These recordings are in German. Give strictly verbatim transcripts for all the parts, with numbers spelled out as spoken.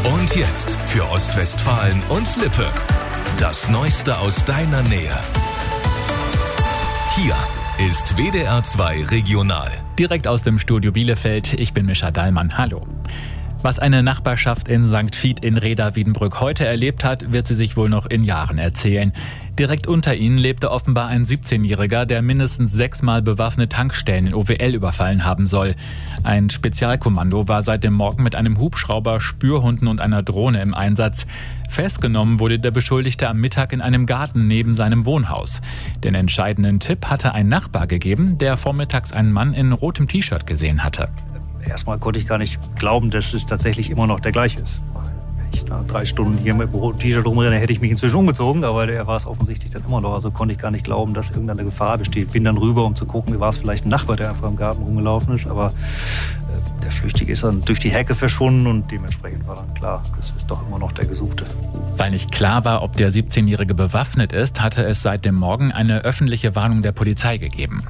Und jetzt für Ostwestfalen und Lippe. Das Neueste aus deiner Nähe. Hier ist W D R zwei Regional. Direkt aus dem Studio Bielefeld, ich bin Mischa Dallmann. Hallo. Was eine Nachbarschaft in Sankt Vith in Rheda-Wiedenbrück heute erlebt hat, wird sie sich wohl noch in Jahren erzählen. Direkt unter ihnen lebte offenbar ein siebzehnjähriger, der mindestens sechsmal bewaffnete Tankstellen in O W L überfallen haben soll. Ein Spezialkommando war seit dem Morgen mit einem Hubschrauber, Spürhunden und einer Drohne im Einsatz. Festgenommen wurde der Beschuldigte am Mittag in einem Garten neben seinem Wohnhaus. Den entscheidenden Tipp hatte ein Nachbar gegeben, der vormittags einen Mann in rotem T-Shirt gesehen hatte. Erstmal konnte ich gar nicht glauben, dass es tatsächlich immer noch der gleiche ist. Wenn ich da drei Stunden hier mit dem T-Shirt rumrenne, hätte ich mich inzwischen umgezogen, aber der war es offensichtlich dann immer noch. Also konnte ich gar nicht glauben, dass irgendeine Gefahr besteht. Bin dann rüber, um zu gucken, war es vielleicht ein Nachbar, der einfach im Garten rumgelaufen ist. Aber äh, der Flüchtige ist dann durch die Hecke verschwunden und dementsprechend war dann klar, das ist doch immer noch der Gesuchte. Weil nicht klar war, ob der siebzehnjährige bewaffnet ist, hatte es seit dem Morgen eine öffentliche Warnung der Polizei gegeben.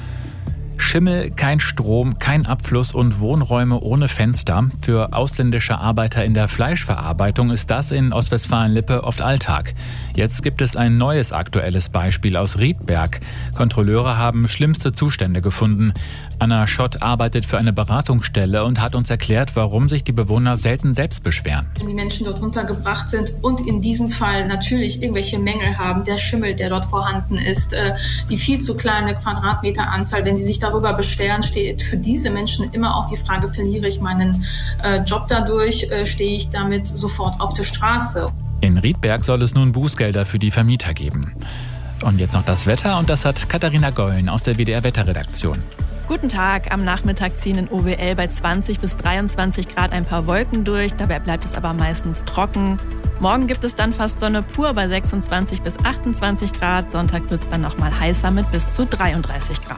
Schimmel, kein Strom, kein Abfluss und Wohnräume ohne Fenster. Für ausländische Arbeiter in der Fleischverarbeitung ist das in Ostwestfalen-Lippe oft Alltag. Jetzt gibt es ein neues aktuelles Beispiel aus Riedberg. Kontrolleure haben schlimmste Zustände gefunden. Anna Schott arbeitet für eine Beratungsstelle und hat uns erklärt, warum sich die Bewohner selten selbst beschweren. Wenn die Menschen dort untergebracht sind und in diesem Fall natürlich irgendwelche Mängel haben, der Schimmel, der dort vorhanden ist, die viel zu kleine Quadratmeteranzahl, wenn sie sich darüber beschweren, steht für diese Menschen immer auch die Frage, verliere ich meinen äh, Job dadurch, äh, stehe ich damit sofort auf der Straße. In Riedberg soll es nun Bußgelder für die Vermieter geben. Und jetzt noch das Wetter und das hat Katharina Gollen aus der W D R-Wetterredaktion. Guten Tag. Am Nachmittag ziehen in O W L bei zwanzig bis dreiundzwanzig Grad ein paar Wolken durch. Dabei bleibt es aber meistens trocken. Morgen gibt es dann fast Sonne pur bei sechsundzwanzig bis achtundzwanzig Grad. Sonntag wird es dann noch mal heißer mit bis zu dreiunddreißig Grad.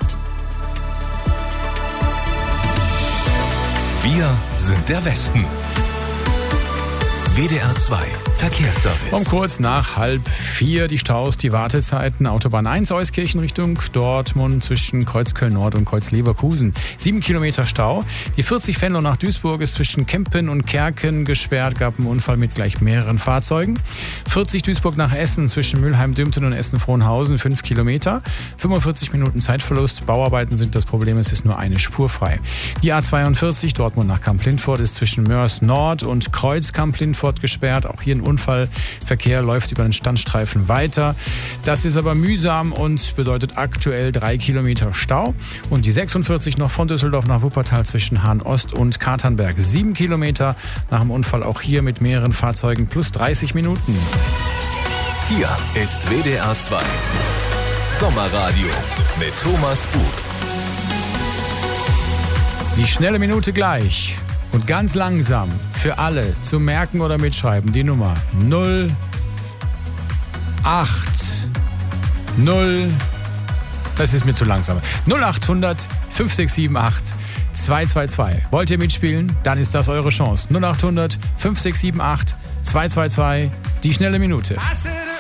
Wir sind der Westen. W D R zwei Verkehrsservice. Um kurz nach halb vier die Staus, die Wartezeiten. Autobahn eins Euskirchen Richtung Dortmund zwischen Kreuzköln Nord und Kreuz-Leverkusen. Sieben Kilometer Stau. Die vierzig Venlo nach Duisburg ist zwischen Kempen und Kerken gesperrt. Gab einen Unfall mit gleich mehreren Fahrzeugen. vierzig Duisburg nach Essen zwischen Mülheim-Dümten und Essen-Frohnhausen. Fünf Kilometer. fünfundvierzig Minuten Zeitverlust. Bauarbeiten sind das Problem. Es ist nur eine Spur frei. Die A zweiundvierzig Dortmund nach Kamp-Lintfort ist zwischen Mörs Nord und Kreuz Kamp-Lintfort gesperrt. Auch hier ein Unfall. Verkehr läuft über den Standstreifen weiter. Das ist aber mühsam und bedeutet aktuell drei Kilometer Stau. Und die sechsundvierzig noch von Düsseldorf nach Wuppertal zwischen Hahn-Ost und Katernberg. Sieben Kilometer nach dem Unfall auch hier mit mehreren Fahrzeugen plus dreißig Minuten. Hier ist W D R zwei Sommerradio mit Thomas Buch. Die schnelle Minute gleich. Und ganz langsam für alle zu merken oder mitschreiben die Nummer null acht null. Das ist mir zu langsam. null achthundert fünf sechs sieben acht zwei zwei zwei. Wollt ihr mitspielen? Dann ist das eure Chance. null achthundert fünf sechs sieben acht zwei zwei zwei. Die schnelle Minute.